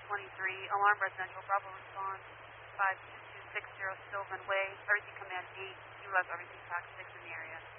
23, Alarm Residential, Bravo response, 52260 Sylvan Way, Everything Command 8, US Everything Tax 6 in the area.